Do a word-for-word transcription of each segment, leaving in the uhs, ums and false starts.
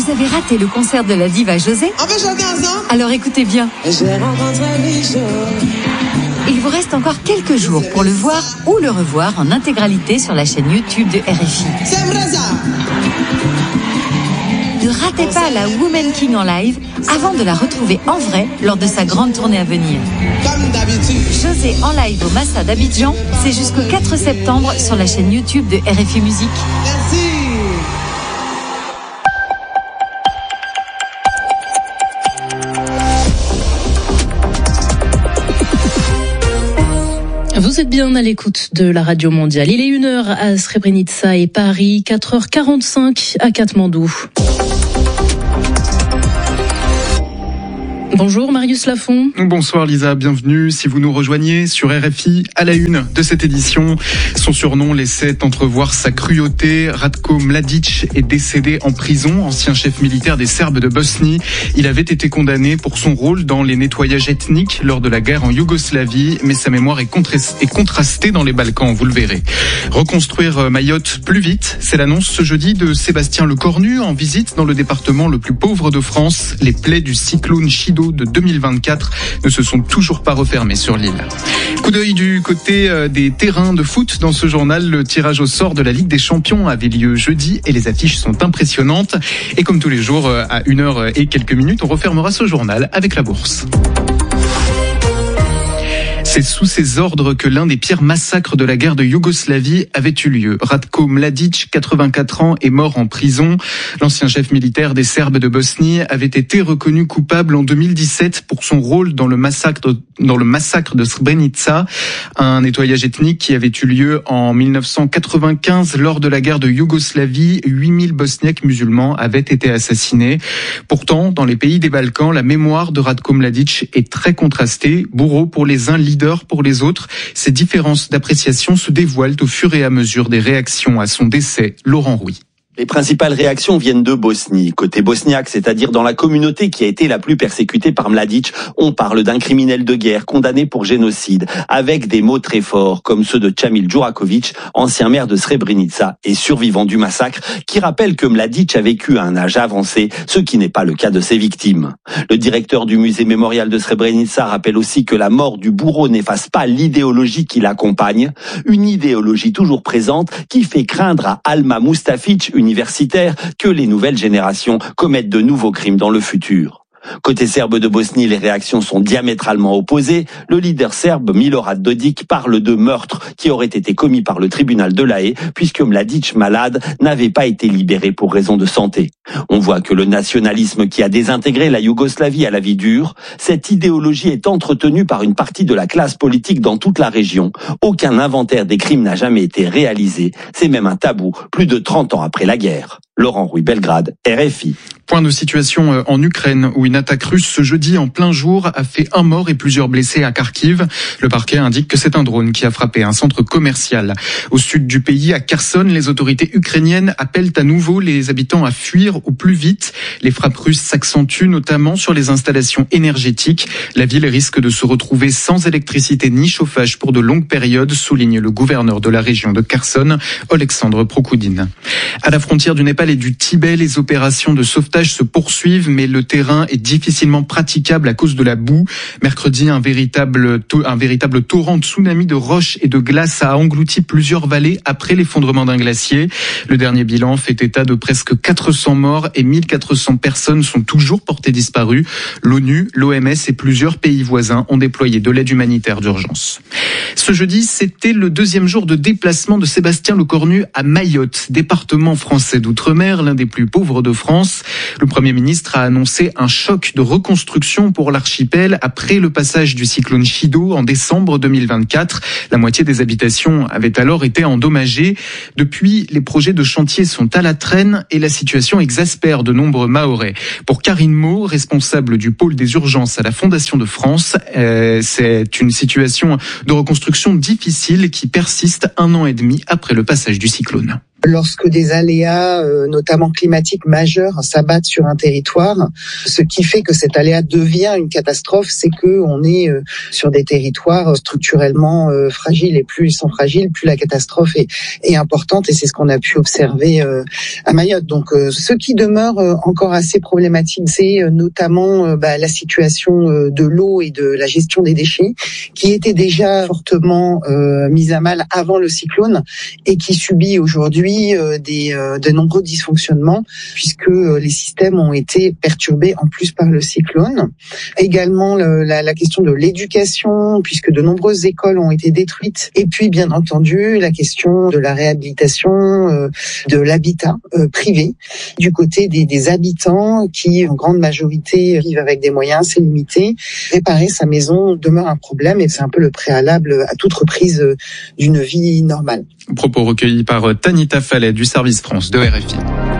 Vous avez raté le concert de la diva José ? En fait, j'en ai un an. Alors écoutez bien. J'ai rencontré Michel. Il vous reste encore quelques jours pour le voir ou le revoir en intégralité sur la chaîne YouTube de R F I. C'est vrai ça. Ne ratez pas la Woman King en live avant de la retrouver en vrai lors de sa grande tournée à venir. Comme d'habitude. José en live au Massa d'Abidjan, c'est jusqu'au quatre septembre sur la chaîne YouTube de R F I Musique. Merci. Vous êtes bien à l'écoute de la Radio Mondiale. Il est une heure à Srebrenica et Paris, quatre heures quarante-cinq à Katmandou. Bonjour Marius Lafont. Bonsoir Lisa, bienvenue. Si vous nous rejoignez sur R F I, à la une de cette édition, son surnom laissait entrevoir sa cruauté. Ratko Mladic est décédé en prison, ancien chef militaire des Serbes de Bosnie. Il avait été condamné pour son rôle dans les nettoyages ethniques lors de la guerre en Yougoslavie, mais sa mémoire est contrastée dans les Balkans, vous le verrez. Reconstruire Mayotte plus vite, c'est l'annonce ce jeudi de Sébastien Lecornu en visite dans le département le plus pauvre de France. Les plaies du cyclone Chido de deux mille vingt-quatre ne se sont toujours pas refermées sur l'île. Coup d'œil du côté des terrains de foot dans ce journal. Le tirage au sort de la Ligue des Champions avait lieu jeudi et les affiches sont impressionnantes. Et comme tous les jours, à une heure et quelques minutes, on refermera ce journal avec la bourse. C'est sous ses ordres que l'un des pires massacres de la guerre de Yougoslavie avait eu lieu. Ratko Mladic, quatre-vingt-quatre ans, est mort en prison. L'ancien chef militaire des Serbes de Bosnie avait été reconnu coupable en deux mille dix-sept pour son rôle dans le massacre, dans le massacre de Srebrenica, un nettoyage ethnique qui avait eu lieu en mille neuf cent quatre-vingt-quinze lors de la guerre de Yougoslavie. huit mille Bosniaques musulmans avaient été assassinés. Pourtant, dans les pays des Balkans, la mémoire de Ratko Mladic est très contrastée. Bourreau pour les uns, leader pour les autres. Ces différences d'appréciation se dévoilent au fur et à mesure des réactions à son décès. Laurent Rouy. Les principales réactions viennent de Bosnie. Côté bosniaque, c'est-à-dire dans la communauté qui a été la plus persécutée par Mladic, on parle d'un criminel de guerre condamné pour génocide, avec des mots très forts, comme ceux de Chamil Djurakovic, ancien maire de Srebrenica et survivant du massacre, qui rappelle que Mladic a vécu à un âge avancé, ce qui n'est pas le cas de ses victimes. Le directeur du musée mémorial de Srebrenica rappelle aussi que la mort du bourreau n'efface pas l'idéologie qui l'accompagne, une idéologie toujours présente qui fait craindre à Alma Mustafic, universitaire, que les nouvelles générations commettent de nouveaux crimes dans le futur. Côté serbe de Bosnie, les réactions sont diamétralement opposées. Le leader serbe Milorad Dodik parle de meurtre qui aurait été commis par le tribunal de La Haye puisque Mladic, malade, n'avait pas été libéré pour raison de santé. On voit que le nationalisme qui a désintégré la Yougoslavie à la vie dure, cette idéologie est entretenue par une partie de la classe politique dans toute la région. Aucun inventaire des crimes n'a jamais été réalisé. C'est même un tabou plus de trente ans après la guerre. Laurent Rouy, Belgrade, R F I. Point de situation en Ukraine où une attaque russe ce jeudi en plein jour a fait un mort et plusieurs blessés à Kharkiv. Le parquet indique que c'est un drone qui a frappé un centre commercial. Au sud du pays, à Kherson, les autorités ukrainiennes appellent à nouveau les habitants à fuir au plus vite. Les frappes russes s'accentuent notamment sur les installations énergétiques. La ville risque de se retrouver sans électricité ni chauffage pour de longues périodes, souligne le gouverneur de la région de Kherson, Alexandre Prokoudine. À la frontière du Népal et du Tibet, les opérations de sauvetage se poursuivent, mais le terrain est difficilement praticable à cause de la boue. Mercredi, un véritable, un véritable torrent de tsunami de roches et de glace a englouti plusieurs vallées après l'effondrement d'un glacier. Le dernier bilan fait état de presque quatre cents morts et mille quatre cents personnes sont toujours portées disparues. L'ONU, l'O M S et plusieurs pays voisins ont déployé de l'aide humanitaire d'urgence. Ce jeudi, c'était le deuxième jour de déplacement de Sébastien Lecornu à Mayotte, département français d'outre-mer, l'un des plus pauvres de France. Le Premier ministre a annoncé un choc de reconstruction pour l'archipel après le passage du cyclone Chido en décembre deux mille vingt-quatre. La moitié des habitations avaient alors été endommagées. Depuis, les projets de chantier sont à la traîne et la situation exaspère de nombreux Mahorais. Pour Karine Mau, responsable du pôle des urgences à la Fondation de France, euh, c'est une situation de reconstruction difficile qui persiste un an et demi après le passage du cyclone. lorsque des aléas, euh, notamment climatiques majeurs, s'abattent sur un territoire. Ce qui fait que cet aléa devient une catastrophe, c'est que on est euh, sur des territoires structurellement euh, fragiles, et plus ils sont fragiles, plus la catastrophe est, est importante, et c'est ce qu'on a pu observer euh, à Mayotte. Donc, euh, ce qui demeure euh, encore assez problématique, c'est euh, notamment euh, bah, la situation euh, de l'eau et de la gestion des déchets, qui était déjà fortement euh, mise à mal avant le cyclone et qui subit aujourd'hui euh, des euh, de nombreux dysfonctionnements, puisque euh, les systèmes ont été perturbés en plus par le cyclone. Également le, la, la question de l'éducation, puisque de nombreuses écoles ont été détruites. Et puis bien entendu la question de la réhabilitation, euh, de l'habitat euh, privé du côté des, des habitants qui en grande majorité vivent avec des moyens assez limités. Réparer sa maison demeure un problème, et c'est un peu le préalable à toute reprise d'une vie normale. Propos recueillis par Tanita Fallet du service France de R F I.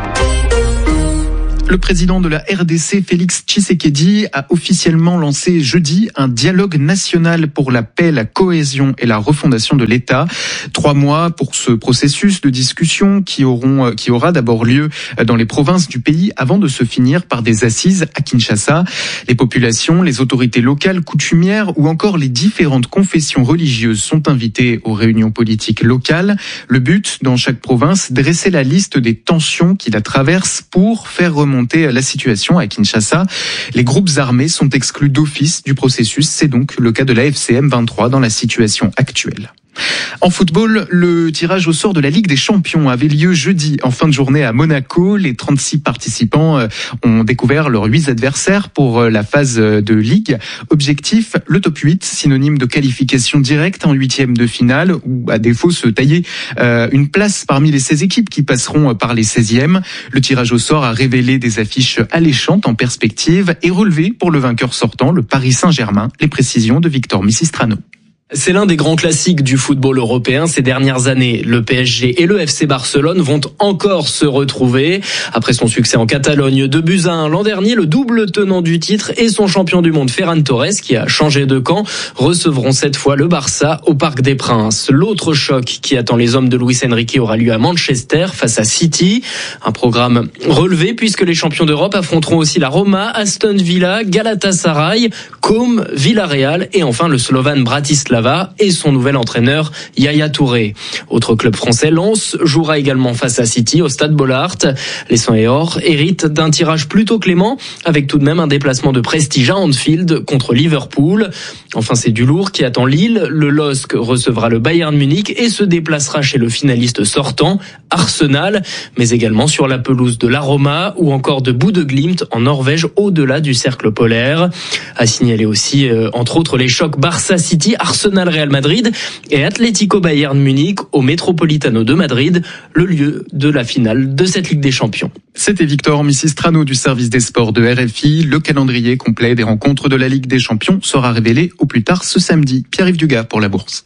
Le président de la R D C, Félix Tshisekedi, a officiellement lancé jeudi un dialogue national pour la paix, la cohésion et la refondation de l'État. Trois mois pour ce processus de discussion qui auront, qui aura d'abord lieu dans les provinces du pays avant de se finir par des assises à Kinshasa. Les populations, les autorités locales, coutumières ou encore les différentes confessions religieuses sont invitées aux réunions politiques locales. Le but, dans chaque province, dresser la liste des tensions qui la traversent pour faire remonter la situation à Kinshasa. Les groupes armés sont exclus d'office du processus. C'est donc le cas de la F C M vingt-trois dans la situation actuelle. En football, le tirage au sort de la Ligue des Champions avait lieu jeudi en fin de journée à Monaco. Les trente-six participants ont découvert leurs huit adversaires pour la phase de Ligue. Objectif, le top huit, synonyme de qualification directe en huitième de finale, ou à défaut se tailler une place parmi les seize équipes qui passeront par les seizièmes. Le tirage au sort a révélé des affiches alléchantes en perspective et relevé pour le vainqueur sortant, le Paris Saint-Germain. Les précisions de Victor Missistrano. C'est l'un des grands classiques du football européen ces dernières années. Le P S G et le F C Barcelone vont encore se retrouver. Après son succès en Catalogne, deux buts à un l'an dernier, le double tenant du titre et son champion du monde Ferran Torres, qui a changé de camp, recevront cette fois le Barça au Parc des Princes. L'autre choc qui attend les hommes de Luis Enrique aura lieu à Manchester face à City. Un programme relevé puisque les champions d'Europe affronteront aussi la Roma, Aston Villa, Galatasaray, Côme, Villarreal et enfin le Slovane Bratislava et son nouvel entraîneur Yaya Touré. Autre club français, Lens jouera également face à City au Stade Bollaert. Les Sang et Or héritent d'un tirage plutôt clément, avec tout de même un déplacement de prestige à Anfield contre Liverpool. Enfin, c'est du lourd qui attend Lille. Le L O S C recevra le Bayern Munich et se déplacera chez le finaliste sortant, Arsenal, mais également sur la pelouse de la Roma ou encore de Bodø/Glimt en Norvège, au-delà du cercle polaire. À signaler aussi, euh, entre autres, les chocs Barça-City, Arsenal Real Madrid et Atlético Bayern Munich au Metropolitano de Madrid, le lieu de la finale de cette Ligue des Champions. C'était Victor Missistrano du service des sports de R F I. Le calendrier complet des rencontres de la Ligue des Champions sera révélé au plus tard ce samedi. Pierre-Yves Dugas pour la Bourse.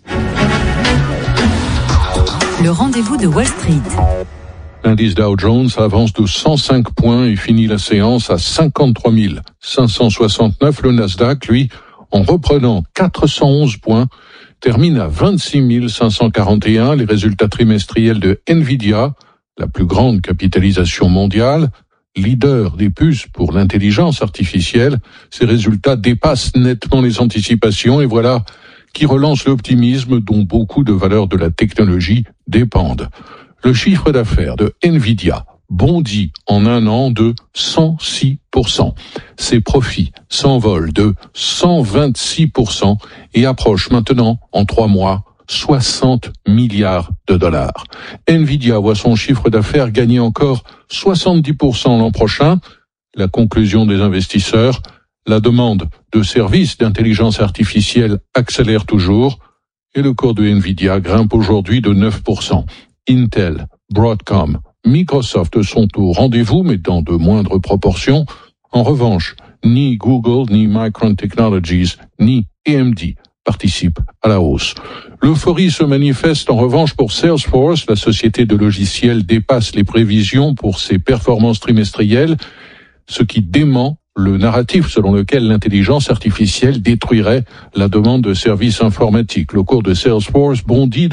Le rendez-vous de Wall Street. L'indice Dow Jones avance de cent cinq points et finit la séance à cinquante-trois mille cinq cent soixante-neuf. Le Nasdaq, lui, en reprenant quatre cent onze points, termine à vingt-six mille cinq cent quarante et un. Les résultats trimestriels de Nvidia, la plus grande capitalisation mondiale, leader des puces pour l'intelligence artificielle, ces résultats dépassent nettement les anticipations et voilà qui relance l'optimisme dont beaucoup de valeurs de la technologie dépendent. Le chiffre d'affaires de Nvidia bondit en un an de cent six pour cent. Ses profits s'envolent de cent vingt-six pour cent et approchent maintenant, en trois mois, soixante milliards de dollars. Nvidia voit son chiffre d'affaires gagner encore soixante-dix pour cent l'an prochain. La conclusion des investisseurs, la demande de services d'intelligence artificielle accélère toujours et le cours de Nvidia grimpe aujourd'hui de neuf pour cent. Intel, Broadcom, Microsoft sont au rendez-vous, mais dans de moindres proportions. En revanche, ni Google, ni Micron Technologies, ni A M D participent à la hausse. L'euphorie se manifeste en revanche pour Salesforce. La société de logiciels dépasse les prévisions pour ses performances trimestrielles, ce qui dément le narratif selon lequel l'intelligence artificielle détruirait la demande de services informatiques. Le cours de Salesforce bondit de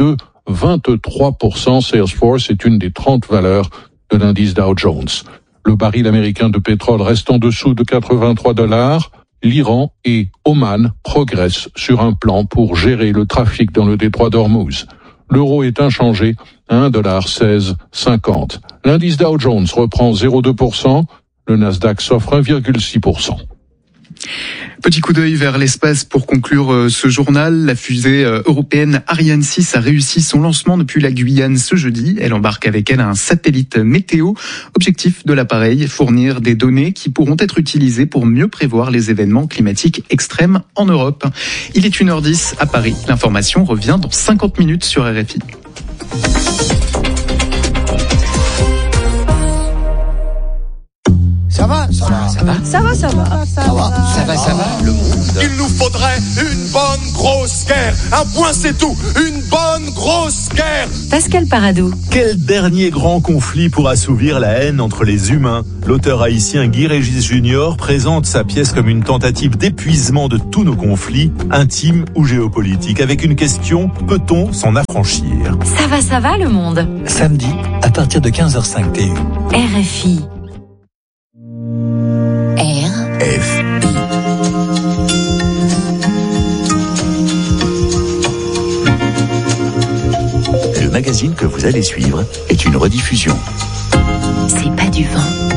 vingt-trois pour cent. Salesforce est une des trente valeurs de l'indice Dow Jones. Le baril américain de pétrole reste en dessous de quatre-vingt-trois dollars. L'Iran et Oman progressent sur un plan pour gérer le trafic dans le détroit d'Ormuz. L'euro est inchangé à un dollar seize cinquante. L'indice Dow Jones reprend zéro virgule deux pour cent. Le Nasdaq s'offre un virgule six pour cent. Petit coup d'œil vers l'espace pour conclure ce journal. La fusée européenne Ariane six a réussi son lancement depuis la Guyane ce jeudi. Elle embarque avec elle un satellite météo. Objectif de l'appareil, fournir des données qui pourront être utilisées pour mieux prévoir les événements climatiques extrêmes en Europe. Il est une heure dix à Paris. L'information revient dans cinquante minutes sur R F I. Ça va, ça va, ça va, ça va, ça va, ça va, ça va, ça va, le monde. Il nous faudrait une bonne grosse guerre. Un point, c'est tout. Une bonne grosse guerre. Pascal Paradou. Quel dernier grand conflit pour assouvir la haine entre les humains? L'auteur haïtien Guy Régis Junior présente sa pièce comme une tentative d'épuisement de tous nos conflits, intimes ou géopolitiques, avec une question: peut-on s'en affranchir? Ça va, ça va, le monde. Samedi, à partir de quinze heures cinq T U. R F I. F I. Le magazine que vous allez suivre est une rediffusion. C'est pas du vent.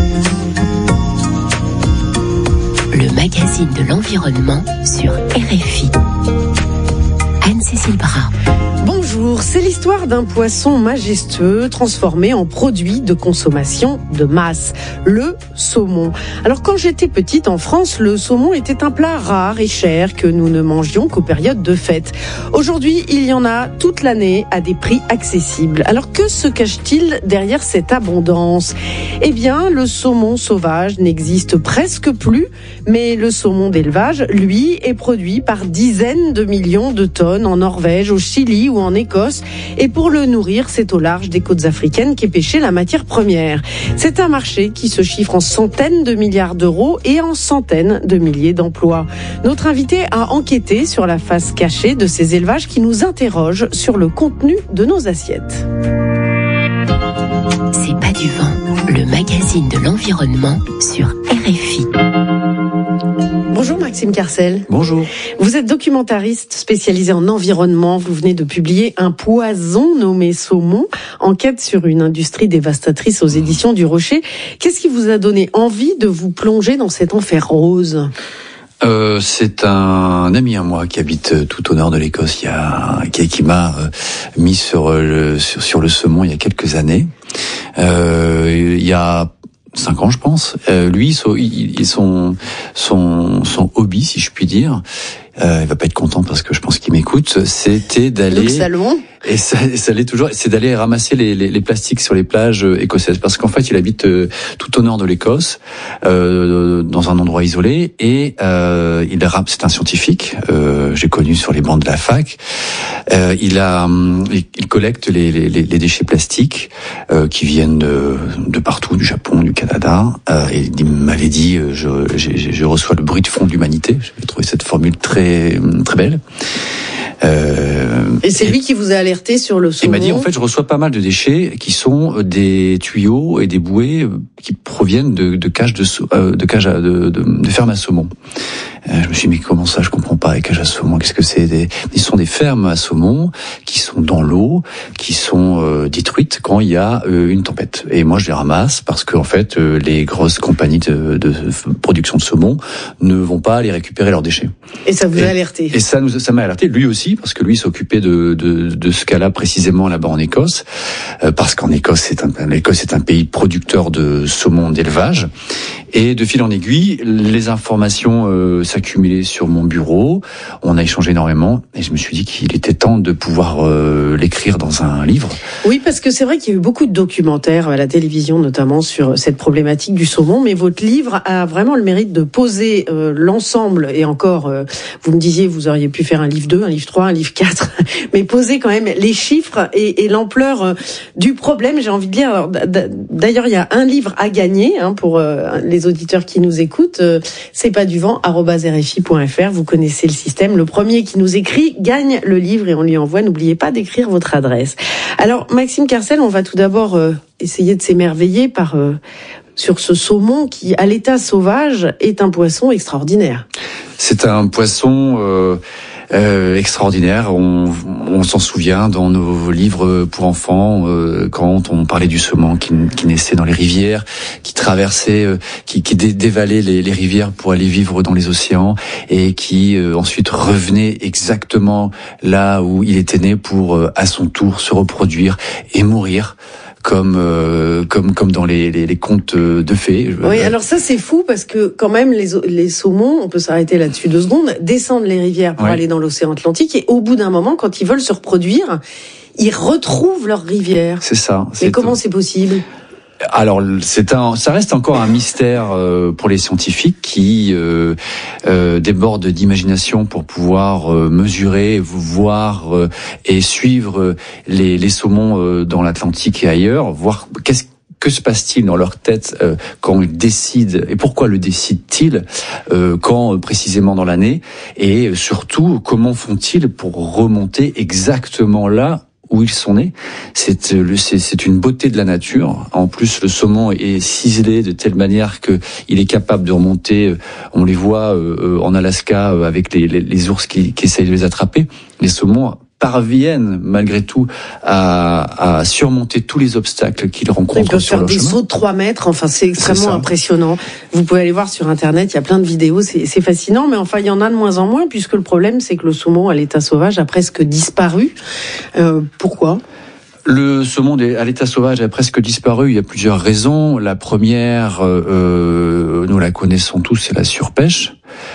Le magazine de l'environnement sur R F I. Anne-Cécile Bras. Bonjour, c'est l'histoire d'un poisson majestueux transformé en produit de consommation de masse, le saumon. Alors quand j'étais petite en France, le saumon était un plat rare et cher que nous ne mangions qu'aux périodes de fête. Aujourd'hui, il y en a toute l'année à des prix accessibles. Alors que se cache-t-il derrière cette abondance? Eh bien, le saumon sauvage n'existe presque plus, mais le saumon d'élevage, lui, est produit par dizaines de millions de tonnes en Norvège, au Chili ou en Écosse, et pour le nourrir, c'est au large des côtes africaines qu'est pêchée la matière première. C'est un marché qui se chiffre en centaines de milliards d'euros et en centaines de milliers d'emplois. Notre invité a enquêté sur la face cachée de ces élevages qui nous interrogent sur le contenu de nos assiettes. C'est pas du vent, le magazine de l'environnement sur R F I. Bonjour Maxime Carcel. Bonjour. Vous êtes documentariste spécialisé en environnement. Vous venez de publier Un poison nommé saumon, enquête sur une industrie dévastatrice aux éditions du Rocher. Qu'est-ce qui vous a donné envie de vous plonger dans cet enfer rose ? Euh, c'est un ami à moi qui habite tout au nord de l'Écosse, il y a, qui, qui m'a euh, mis sur le, sur, sur le saumon il y a quelques années. Euh, il y a cinq ans, je pense. Euh, lui, son, son, son, son hobby, si je puis dire, euh, il va pas être content parce que je pense qu'il m'écoute, c'était d'aller... Le salon. Et ça, ça l'est toujours, c'est d'aller ramasser les, les, les plastiques sur les plages écossaises. Parce qu'en fait, il habite euh, tout au nord de l'Écosse, euh, dans un endroit isolé, et euh, il a, c'est un scientifique, euh, j'ai connu sur les bancs de la fac. Euh, il a, il collecte les, les, les déchets plastiques euh, qui viennent de, de partout, du Japon, du Canada. Euh, et il m'avait dit, je, je, je reçois le bruit de fond de l'humanité. J'ai trouvé cette formule très, très belle. Euh, et c'est et, lui qui vous a alerté sur le saumon. Il m'a dit, en fait, je reçois pas mal de déchets qui sont des tuyaux et des bouées qui proviennent de, de cages de, de cages à, de, de, de fermes à saumon. Euh, je me suis dit, mais comment ça, je comprends pas, les cages à saumon, qu'est-ce que c'est? Des, ils sont des fermes à saumon qui sont dans l'eau, qui sont euh, détruites quand il y a euh, une tempête. Et moi, je les ramasse parce que, en fait, euh, les grosses compagnies de, de production de saumon ne vont pas aller récupérer leurs déchets. Et ça vous a alerté? Et ça nous, ça m'a alerté, lui aussi, parce que lui s'occupait de, de, de ce cas-là précisément là-bas en Écosse, euh, parce qu'en Écosse, c'est un, l'Écosse est un pays producteur de saumon d'élevage. Et de fil en aiguille, les informations euh, s'accumulaient sur mon bureau. On a échangé énormément, et je me suis dit qu'il était temps de pouvoir euh, l'écrire dans un livre. Oui, parce que c'est vrai qu'il y a eu beaucoup de documentaires à la télévision, notamment sur cette problématique du saumon, mais votre livre a vraiment le mérite de poser euh, l'ensemble, et encore, euh, vous me disiez, vous auriez pu faire un livre deux, un livre trois, un livre quatre, mais poser quand même les chiffres et, et l'ampleur euh, du problème, j'ai envie de dire. Alors, d'ailleurs, il y a un livre à gagner hein, pour euh, les les auditeurs qui nous écoutent. Euh, c'est pas du vent, arobase r f i point f r. Vous connaissez le système. Le premier qui nous écrit gagne le livre et on lui envoie. N'oubliez pas d'écrire votre adresse. Alors, Maxime Carcel, on va tout d'abord euh, essayer de s'émerveiller par euh, sur ce saumon qui, à l'état sauvage, est un poisson extraordinaire. C'est un poisson euh, euh, extraordinaire. On, on s'en souvient dans nos livres pour enfants euh, quand on parlait du saumon qui, qui naissait dans les rivières, qui traversait, euh, qui, qui dé, dévalait les, les rivières pour aller vivre dans les océans et qui euh, ensuite revenait exactement là où il était né pour euh, à son tour se reproduire et mourir. Comme euh, comme comme dans les, les les contes de fées. Oui, alors ça c'est fou parce que quand même les les saumons, on peut s'arrêter là-dessus deux secondes, descendent les rivières pour ouais. aller dans l'océan Atlantique et au bout d'un moment, quand ils veulent se reproduire, ils retrouvent leur rivière. C'est ça. Mais comment c'est possible ? Alors, c'est un, ça reste encore un mystère euh, pour les scientifiques qui euh, euh, débordent d'imagination pour pouvoir euh, mesurer, voir euh, et suivre les, les saumons euh, dans l'Atlantique et ailleurs, voir qu'est-ce que se passe-t-il dans leur tête euh, quand ils décident et pourquoi le décident-ils euh, quand euh, précisément dans l'année et surtout comment font-ils pour remonter exactement là où ils sont nés. C'est, le, c'est, c'est une beauté de la nature. En plus, le saumon est ciselé de telle manière que il est capable de remonter. On les voit euh, en Alaska euh, avec les, les, les ours qui, qui essayent de les attraper. Les saumons parviennent malgré tout à, à surmonter tous les obstacles qu'ils rencontrent Ils peuvent sur faire leur des chemin. sauts de trois mètres, enfin c'est extrêmement c'est impressionnant. Vous pouvez aller voir sur internet, il y a plein de vidéos, c'est, c'est fascinant, mais enfin il y en a de moins en moins puisque le problème c'est que le saumon à l'état sauvage a presque disparu. Euh, pourquoi ? Le saumon à l'état sauvage a presque disparu. Il y a plusieurs raisons. La première, euh, nous la connaissons tous, c'est la surpêche.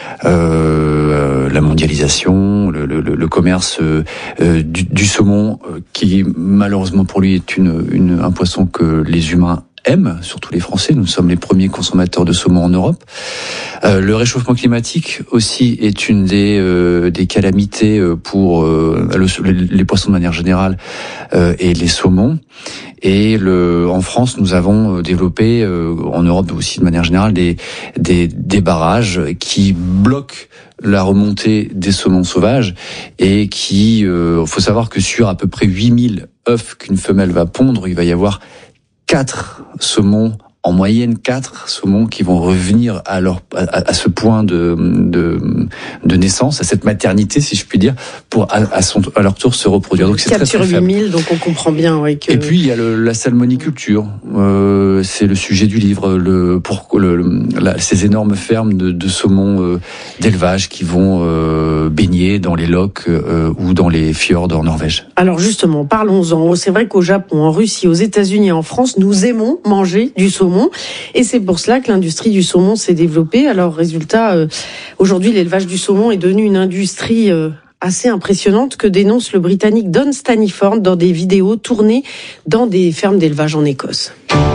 Euh, la mondialisation, le, le, le commerce euh, du, du saumon, euh, qui malheureusement pour lui est une, une, un poisson que les humains aiment, surtout les Français. Nous sommes les premiers consommateurs de saumon en Europe. Euh, le réchauffement climatique aussi est une des, euh, des calamités pour euh, le, les poissons de manière générale euh, et les saumons. Et le, en France, nous avons développé, euh, en Europe aussi de manière générale, des, des, des barrages qui bloquent la remontée des saumons sauvages et qui, euh, faut savoir que sur à peu près huit mille œufs qu'une femelle va pondre, il va y avoir quatre saumons, en moyenne quatre saumons qui vont revenir à leur à, à ce point de, de de naissance, à cette maternité si je puis dire, pour à, à son à leur tour se reproduire. Donc c'est très très faible. quatre sur huit mille, donc on comprend bien, ouais, que. Et puis il y a le, la salmoniculture, euh, c'est le sujet du livre, le pour le, le la, ces énormes fermes de, de saumons euh, d'élevage qui vont euh, baigner dans les lochs euh, ou dans les fjords en Norvège. Alors justement, parlons-en. C'est vrai qu'au Japon, en Russie, aux États-Unis et en France, nous aimons manger du saumon. Et c'est pour cela que l'industrie du saumon s'est développée. Alors, résultat, euh, aujourd'hui, l'élevage du saumon est devenu une industrie euh, assez impressionnante que dénonce le Britannique Don Staniford dans des vidéos tournées dans des fermes d'élevage en Écosse.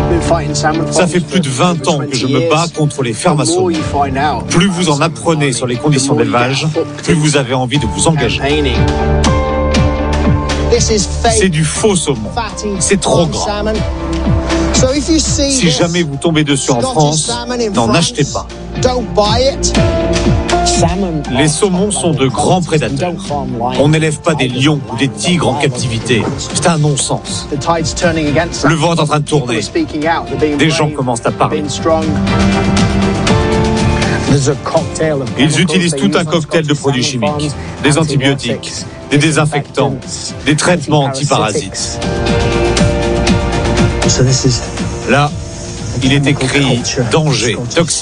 Ça fait plus de vingt ans que je me bats contre les fermes à saumon. Plus vous en apprenez sur les conditions d'élevage, plus vous avez envie de vous engager. C'est du faux saumon. C'est trop gras. Si jamais vous tombez dessus en France, n'en achetez pas. Les saumons sont de grands prédateurs. On n'élève pas des lions ou des tigres en captivité. C'est un non-sens. Le vent est en train de tourner. Des gens commencent à parler. Ils utilisent tout un cocktail de produits chimiques, des antibiotiques, des désinfectants, des traitements antiparasites. Là, il est écrit « danger, toxique ».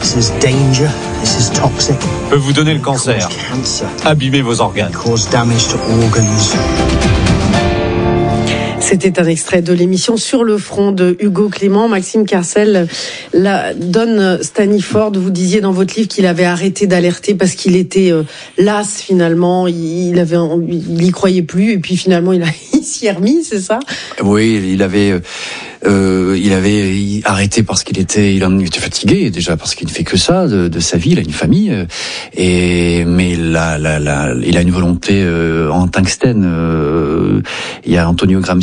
Peut vous donner le cancer, abîmer vos organes. C'était un extrait de l'émission Sur le front de Hugo Clément. Maxime Carcel, la Don Staniford, vous disiez dans votre livre qu'il avait arrêté d'alerter parce qu'il était euh, las finalement, il avait, il y croyait plus et puis finalement il, a, il s'y est remis, c'est ça ? Oui, il avait... Euh, il avait arrêté parce qu'il était, il en était fatigué déjà parce qu'il ne fait que ça de, de sa vie. Il a une famille et mais là, là, là, il a une volonté euh, en tungstène. Euh, il y a Antonio Gramsci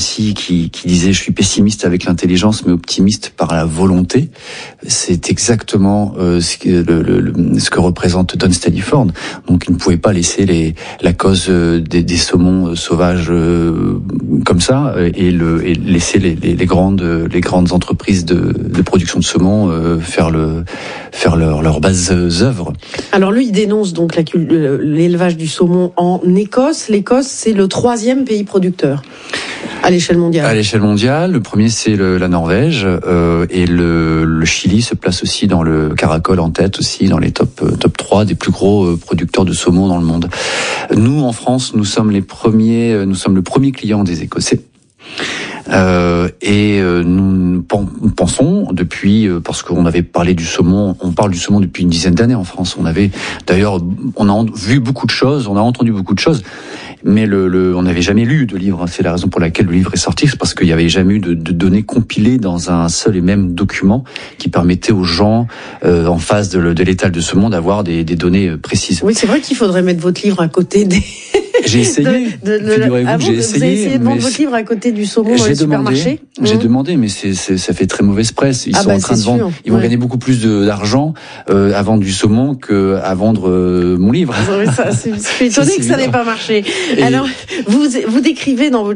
Tracy qui, qui disait je suis pessimiste avec l'intelligence mais optimiste par la volonté. C'est exactement euh, ce, que, le, le, ce que représente Don Steadiford. Donc il ne pouvait pas laisser les, la cause des, des saumons sauvages euh, comme ça et, le, et laisser les, les, les grandes les grandes entreprises de, de production de saumon euh, faire le faire leur leurs bases œuvres. Alors lui il dénonce donc la, l'élevage du saumon en Écosse. L'Écosse c'est le troisième pays producteur à l'échelle mondiale. À l'échelle mondiale, le premier c'est le, la Norvège euh, et le, le Chili se place aussi dans le caracole en tête aussi dans les top top trois des plus gros producteurs de saumon dans le monde. Nous en France, nous sommes les premiers, nous sommes le premier client des Écossais. Euh, et euh, nous pensons depuis, euh, parce qu'on avait parlé du saumon, on parle du saumon depuis une dizaine d'années en France. On avait d'ailleurs, on a vu beaucoup de choses, on a entendu beaucoup de choses, mais le, le, on n'avait jamais lu de livre. C'est la raison pour laquelle le livre est sorti, c'est parce qu'il n'y avait jamais eu de, de données compilées dans un seul et même document qui permettait aux gens euh, en face de, de l'étal de saumon d'avoir des, des données précises. Oui, c'est vrai qu'il faudrait mettre votre livre à côté des... J'ai essayé. De, de, de, Figurez-vous ah que bon, j'ai vous essayé. Avez essayé de vendre votre livre à côté du saumon dans les supermarchés. J'ai mmh. demandé, mais c'est, c'est, ça fait très mauvaise presse. Ils ah sont bah, en train de vendre. Sûr. Ils vont ouais. gagner beaucoup plus de, d'argent euh, à vendre du saumon que à vendre euh, mon livre. Ça, c'est, je suis étonné que ça n'ait pas marché. Et alors, vous vous décrivez dans votre